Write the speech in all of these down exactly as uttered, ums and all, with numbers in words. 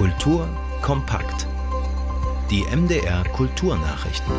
Kultur kompakt. Die M D R Kulturnachrichten.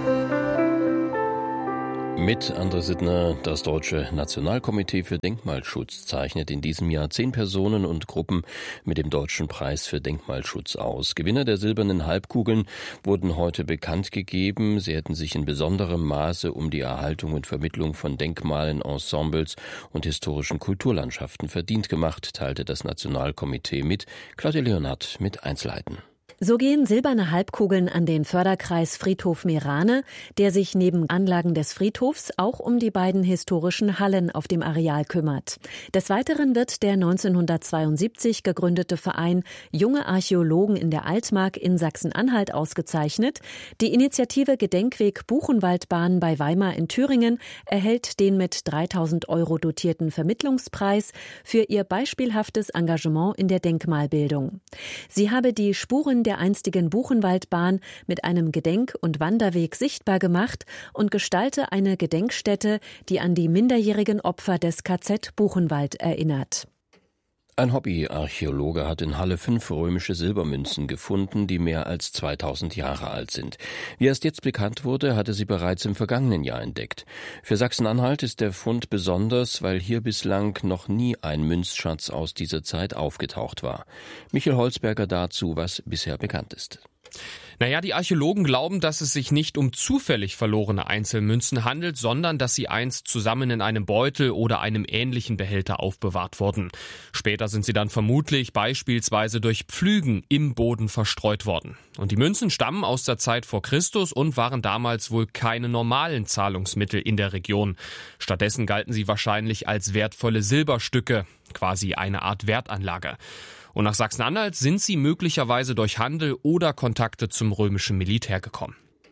Mit André Sittner. Das Deutsche Nationalkomitee für Denkmalschutz zeichnet in diesem Jahr zehn Personen und Gruppen mit dem Deutschen Preis für Denkmalschutz aus. Gewinner der silbernen Halbkugeln wurden heute bekannt gegeben. Sie hätten sich in besonderem Maße um die Erhaltung und Vermittlung von Denkmalen, Ensembles und historischen Kulturlandschaften verdient gemacht, teilte das Nationalkomitee mit. Claudia Leonhardt mit Einzelheiten. So gehen silberne Halbkugeln an den Förderkreis Friedhof Meerane, der sich neben Anlagen des Friedhofs auch um die beiden historischen Hallen auf dem Areal kümmert. Des Weiteren wird der neunzehnhundertzweiundsiebzig gegründete Verein Junge Archäologen in der Altmark in Sachsen-Anhalt ausgezeichnet. Die Initiative Gedenkweg Buchenwaldbahn bei Weimar in Thüringen erhält den mit dreitausend Euro dotierten Vermittlungspreis für ihr beispielhaftes Engagement in der Denkmalbildung. Sie habe die Spuren der einstigen Buchenwaldbahn mit einem Gedenk- und Wanderweg sichtbar gemacht und gestalte eine Gedenkstätte, die an die minderjährigen Opfer des K Z Buchenwald erinnert. Ein Hobbyarchäologe hat in Halle fünf römische Silbermünzen gefunden, die mehr als zweitausend Jahre alt sind. Wie erst jetzt bekannt wurde, hatte sie bereits im vergangenen Jahr entdeckt. Für Sachsen-Anhalt ist der Fund besonders, weil hier bislang noch nie ein Münzschatz aus dieser Zeit aufgetaucht war. Michael Holzberger dazu, was bisher bekannt ist. Naja, die Archäologen glauben, dass es sich nicht um zufällig verlorene Einzelmünzen handelt, sondern dass sie einst zusammen in einem Beutel oder einem ähnlichen Behälter aufbewahrt wurden. Später sind sie dann vermutlich beispielsweise durch Pflügen im Boden verstreut worden. Und die Münzen stammen aus der Zeit vor Christus und waren damals wohl keine normalen Zahlungsmittel in der Region. Stattdessen galten sie wahrscheinlich als wertvolle Silberstücke, quasi eine Art Wertanlage. Und nach Sachsen-Anhalt sind sie möglicherweise durch Handel oder Kontakte zum römischen Militär gekommen.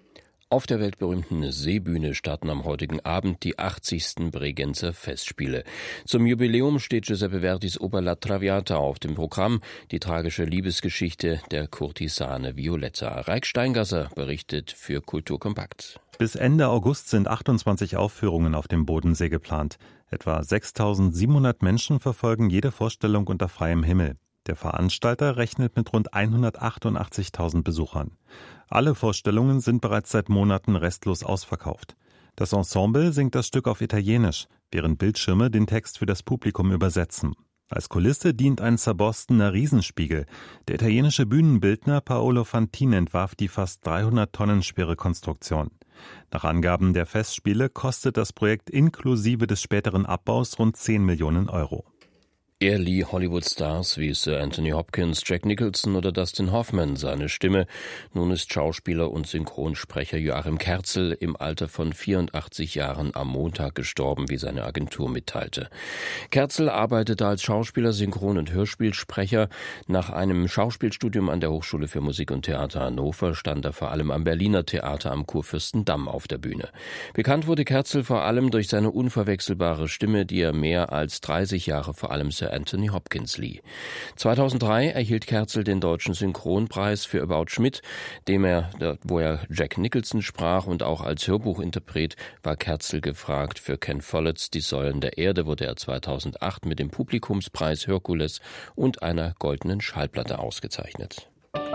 Auf der weltberühmten Seebühne starten am heutigen Abend die achtzigsten Bregenzer Festspiele. Zum Jubiläum steht Giuseppe Verdis Oper La Traviata auf dem Programm, die tragische Liebesgeschichte der Kurtisane Violetta. Raik Steingasser berichtet für Kultur kompakt. Bis Ende August sind achtundzwanzig Aufführungen auf dem Bodensee geplant. Etwa sechstausendsiebenhundert Menschen verfolgen jede Vorstellung unter freiem Himmel. Der Veranstalter rechnet mit rund hundertachtundachtzigtausend Besuchern. Alle Vorstellungen sind bereits seit Monaten restlos ausverkauft. Das Ensemble singt das Stück auf Italienisch, während Bildschirme den Text für das Publikum übersetzen. Als Kulisse dient ein zerborstener Riesenspiegel. Der italienische Bühnenbildner Paolo Fantin entwarf die fast dreihundert Tonnen schwere Konstruktion. Nach Angaben der Festspiele kostet das Projekt inklusive des späteren Abbaus rund zehn Millionen Euro. Er lieh Hollywood-Stars wie Sir Anthony Hopkins, Jack Nicholson oder Dustin Hoffman seine Stimme. Nun ist Schauspieler und Synchronsprecher Joachim Kerzel im Alter von vierundachtzig Jahren am Montag gestorben, wie seine Agentur mitteilte. Kerzel arbeitete als Schauspieler, Synchron- und Hörspielsprecher. Nach einem Schauspielstudium an der Hochschule für Musik und Theater Hannover stand er vor allem am Berliner Theater am Kurfürstendamm auf der Bühne. Bekannt wurde Kerzel vor allem durch seine unverwechselbare Stimme, die er mehr als dreißig Jahre vor allem Sir Anthony Hopkins lieh. zweitausenddrei erhielt Kerzel den Deutschen Synchronpreis für About Schmidt, dem er, wo er Jack Nicholson sprach, und auch als Hörbuchinterpret war Kerzel gefragt. Für Ken Folletts Die Säulen der Erde wurde er zweitausendacht mit dem Publikumspreis Herkules und einer goldenen Schallplatte ausgezeichnet.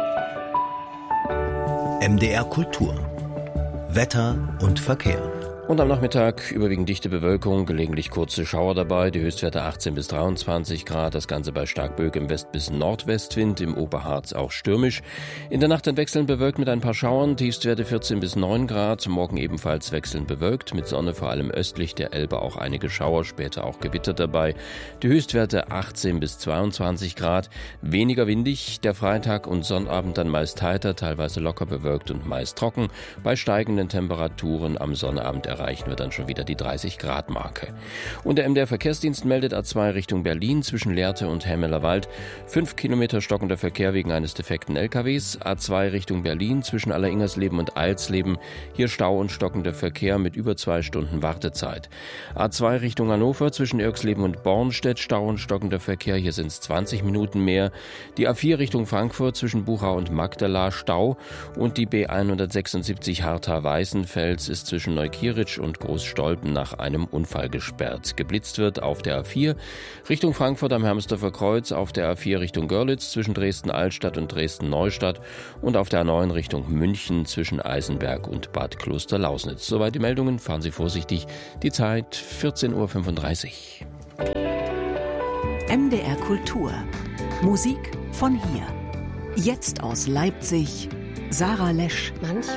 M D R Kultur. Wetter und Verkehr. Und am Nachmittag überwiegend dichte Bewölkung, gelegentlich kurze Schauer dabei, die Höchstwerte achtzehn bis dreiundzwanzig Grad, das Ganze bei Starkböig im West- bis Nordwestwind, im Oberharz auch stürmisch. In der Nacht dann wechselnd bewölkt mit ein paar Schauern, Tiefstwerte vierzehn bis neun Grad, morgen ebenfalls wechselnd bewölkt, mit Sonne vor allem östlich der Elbe auch einige Schauer, später auch Gewitter dabei. Die Höchstwerte achtzehn bis zweiundzwanzig Grad, weniger windig, der Freitag und Sonnabend dann meist heiter, teilweise locker bewölkt und meist trocken, bei steigenden Temperaturen am Sonnabend erreichen wir dann schon wieder die dreißig Grad Marke. Und der M D R-Verkehrsdienst meldet A zwei Richtung Berlin zwischen Lehrte und Hemmelerwald. Fünf Kilometer stockender Verkehr wegen eines defekten L K Ws. A zwei Richtung Berlin zwischen Alleringersleben und Eilsleben. Hier Stau und stockender Verkehr mit über zwei Stunden Wartezeit. A zwei Richtung Hannover zwischen Irxleben und Bornstedt. Stau und stockender Verkehr. Hier sind es zwanzig Minuten mehr. Die A vier Richtung Frankfurt zwischen Buchau und Magdala Stau. Und die B hundertsechsundsiebzig Hartha-Weißenfels ist zwischen Neukieritz Leitsch und Großstolpen nach einem Unfall gesperrt. Geblitzt wird auf der A vier Richtung Frankfurt am Hermsdorfer Kreuz, auf der A vier Richtung Görlitz zwischen Dresden-Altstadt und Dresden-Neustadt und auf der A neun Richtung München zwischen Eisenberg und Bad Klosterlausnitz. Soweit die Meldungen, fahren Sie vorsichtig. Die Zeit vierzehn Uhr fünfunddreißig. M D R Kultur. Musik von hier. Jetzt aus Leipzig, Sarah Lesch. Manchmal